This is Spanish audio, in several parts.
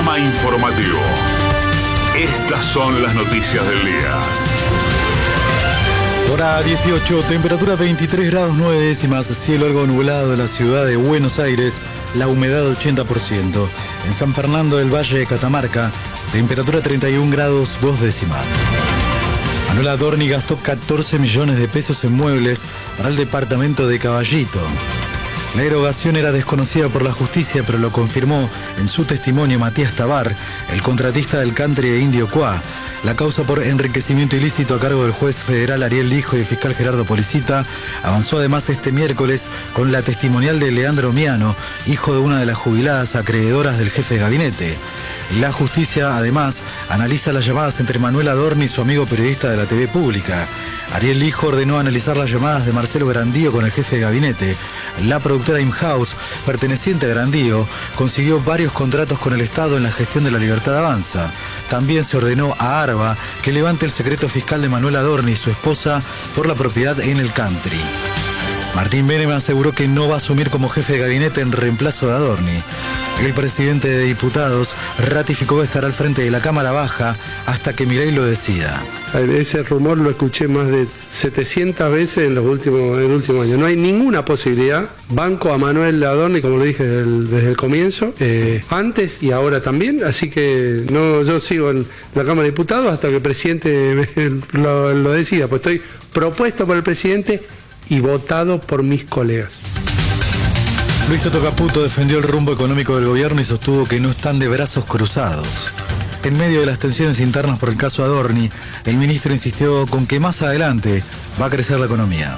Panorama informativo. Estas son las noticias del día. Hora 18, temperatura 23 grados 9 décimas, cielo algo nublado en la ciudad de Buenos Aires, la humedad 80%. En San Fernando del Valle de Catamarca, temperatura 31 grados 2 décimas. Manuel Adorni gastó 14 millones de pesos en muebles para el departamento de Caballito. La erogación era desconocida por la justicia, pero lo confirmó en su testimonio Matías Tabar, el contratista del country de Indio Cuá. La causa por enriquecimiento ilícito a cargo del juez federal Ariel Lijo y el fiscal Gerardo Policita avanzó además este miércoles con la testimonial de Leandro Miano, hijo de una de las jubiladas acreedoras del jefe de gabinete. La justicia, además, analiza las llamadas entre Manuel Adorni y su amigo periodista de la TV pública. Ariel Lijo ordenó analizar las llamadas de Marcelo Grandío con el jefe de gabinete. La productora InHouse, perteneciente a Grandío, consiguió varios contratos con el Estado en la gestión de la Libertad Avanza. También se ordenó a Arba que levante el secreto fiscal de Manuel Adorni y su esposa por la propiedad en el country. Martín Beneman aseguró que no va a asumir como jefe de gabinete en reemplazo de Adorni. El presidente de diputados ratificó que estará al frente de la Cámara Baja hasta que Milei lo decida. Ese rumor lo escuché más de 700 veces en el último año. No hay ninguna posibilidad. Banco a Manuel Adorni, como lo dije desde el comienzo, antes y ahora también. Así que no, yo sigo en la Cámara de Diputados hasta que el presidente lo decida. Pues estoy propuesto por el presidente y votado por mis colegas. Luis Toto Caputo defendió el rumbo económico del gobierno y sostuvo que no están de brazos cruzados. En medio de las tensiones internas por el caso Adorni, el ministro insistió con que más adelante va a crecer la economía.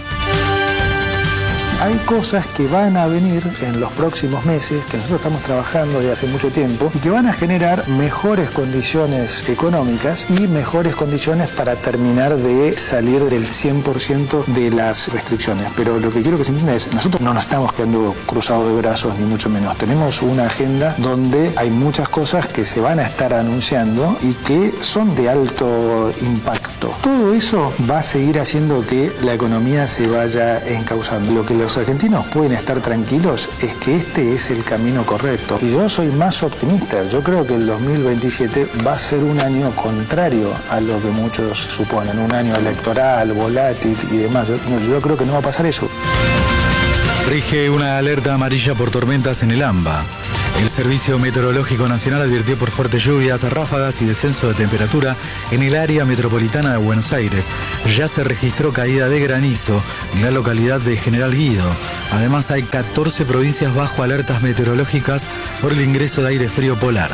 Hay cosas que van a venir en los próximos meses, que nosotros estamos trabajando desde hace mucho tiempo, y que van a generar mejores condiciones económicas y mejores condiciones para terminar de salir del 100% de las restricciones. Pero lo que quiero que se entienda es, nosotros no nos estamos quedando cruzados de brazos, ni mucho menos. Tenemos una agenda donde hay muchas cosas que se van a estar anunciando y que son de alto impacto. Todo eso va a seguir haciendo que la economía se vaya encauzando. Lo que los argentinos pueden estar tranquilos es que este es el camino correcto. Y yo soy más optimista. Yo creo que el 2027 va a ser un año contrario a lo que muchos suponen. Un año electoral, volátil y demás. Yo creo que no va a pasar eso. Rige una alerta amarilla por tormentas en el AMBA. El Servicio Meteorológico Nacional advirtió por fuertes lluvias, ráfagas y descenso de temperatura en el área metropolitana de Buenos Aires. Ya se registró caída de granizo en la localidad de General Guido. Además, hay 14 provincias bajo alertas meteorológicas por el ingreso de aire frío polar.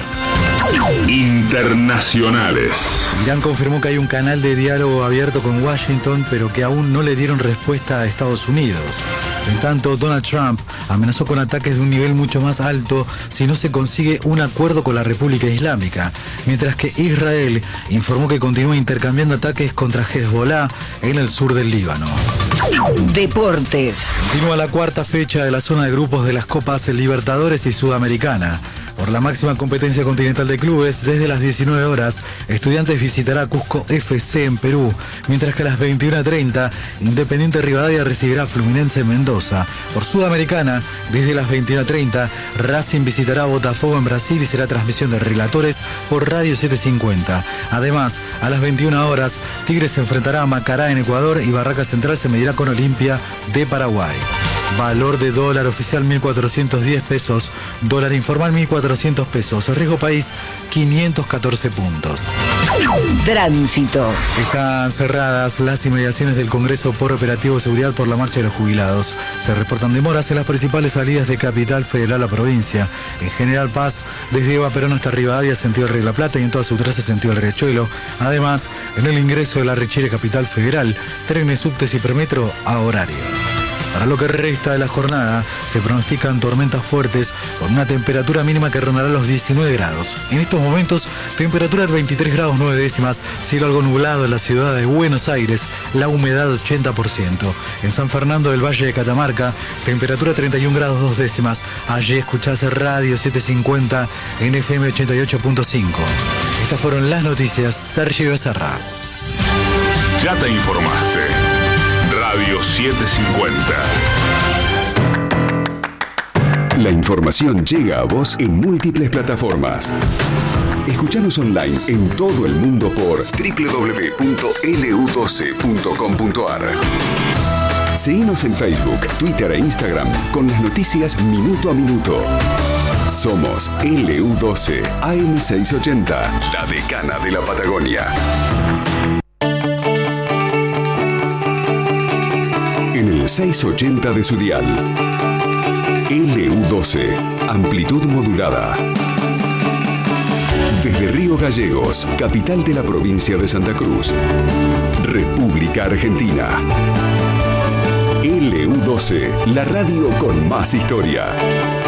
Internacionales. Irán confirmó que hay un canal de diálogo abierto con Washington, pero que aún no le dieron respuesta a Estados Unidos. En tanto, Donald Trump amenazó con ataques de un nivel mucho más alto si no se consigue un acuerdo con la República Islámica, mientras que Israel informó que continúa intercambiando ataques contra Hezbollah en el sur del Líbano. Deportes. Continúa la cuarta fecha de la zona de grupos de las Copas Libertadores y Sudamericana. Por la máxima competencia continental de clubes, desde las 19 horas, Estudiantes visitará a Cusco FC en Perú, mientras que a las 21:30, Independiente Rivadavia recibirá a Fluminense en Mendoza. Por Sudamericana, desde las 21:30, Racing visitará a Botafogo en Brasil y será transmisión de relatores por Radio 750. Además, a las 21 horas, Tigres se enfrentará a Macará en Ecuador y Barraca Central se medirá con Olimpia de Paraguay. Valor de dólar oficial 1.410 pesos, dólar informal 1.400 pesos, riesgo país 514 puntos. Tránsito. Están cerradas las inmediaciones del Congreso por operativo de seguridad por la marcha de los jubilados. Se reportan demoras en las principales salidas de Capital Federal a provincia. En General Paz, desde Eva Perón hasta Rivadavia, sentido el Río de la Plata, y en toda su traza sentido el Riachuelo. Además, en el ingreso de la Richere Capital Federal, trenes, subtes y premetro a horario. Para lo que resta de la jornada, se pronostican tormentas fuertes con una temperatura mínima que rondará los 19 grados. En estos momentos, temperatura de 23 grados 9 décimas, cielo algo nublado en la ciudad de Buenos Aires, la humedad 80%. En San Fernando del Valle de Catamarca, temperatura 31 grados 2 décimas. Allí escuchás Radio 750 en FM 88.5. Estas fueron las noticias. Sergio Becerra. Ya te informaste. Radio 750. La información llega a vos en múltiples plataformas. Escuchanos online en todo el mundo por www.lu12.com.ar. Seguinos en Facebook, Twitter e Instagram con las noticias minuto a minuto. Somos LU12 AM680, la decana de la Patagonia. En el 680 de su dial. LU12, amplitud modulada. Desde Río Gallegos, capital de la provincia de Santa Cruz, República Argentina. LU12, la radio con más historia.